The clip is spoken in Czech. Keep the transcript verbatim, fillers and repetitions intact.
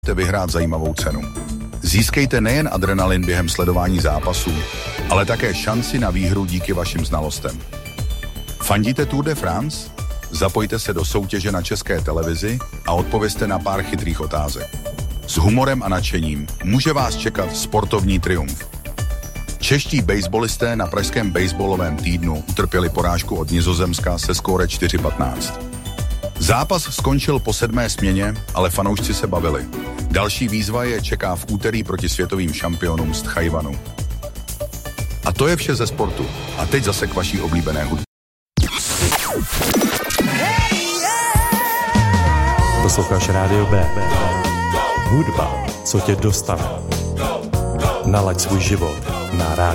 vyhrát zajímavou cenu. Získejte nejen adrenalin během sledování zápasů, ale také šanci na výhru díky vašim znalostem. Fandíte Tour de France? Zapojte se do soutěže na České televizi a odpovězte na pár chytrých otázek. S humorem a nadšením může vás čekat sportovní triumf. Čeští baseballisté na pražském baseballovém týdnu utrpěli porážku od Nizozemska se skóre čtyři patnáct. Zápas skončil po sedmé směně, ale fanoušci se bavili. Další výzva je čeká v úterý proti světovým šampionům z Tchajwanu. A to je vše ze sportu. A teď zase k vaší oblíbené hudbě. Posloucháš Rádio B. Hudba, co tě dostane. Nalaď svůj život na rádio.